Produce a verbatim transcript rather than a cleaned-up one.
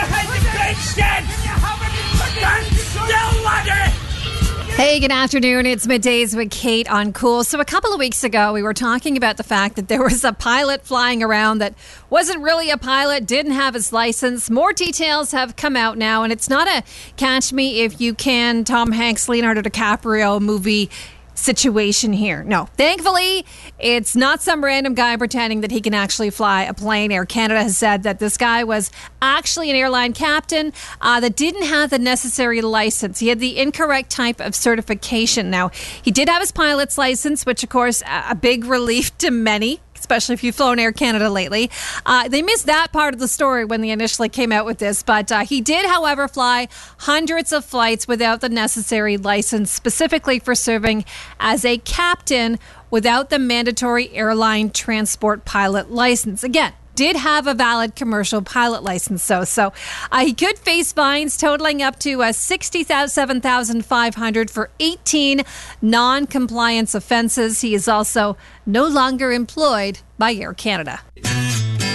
Hey, good afternoon. It's Middays with Kate on Cool. So a couple of weeks ago, we were talking about the fact that there was a pilot flying around that wasn't really a pilot, didn't have his license. More details have come out now, and it's not a Catch Me If You Can, Tom Hanks, Leonardo DiCaprio movie situation here. No, thankfully, it's not some random guy pretending that he can actually fly a plane. Air Canada has said that this guy was actually an airline captain uh, that didn't have the necessary license. He had the incorrect type of certification. Now, he did have his pilot's license, which, of course, a big relief to many, especially if you've flown Air Canada lately. Uh, they missed that part of the story when they initially came out with this, but uh, he did, however, fly hundreds of flights without the necessary license, specifically for serving as a captain without the mandatory airline transport pilot license. Again, did have a valid commercial pilot license, though. So uh, he could face fines totaling up to uh, sixty-seven thousand five hundred dollars for eighteen non-compliance offenses. He is also no longer employed by Air Canada.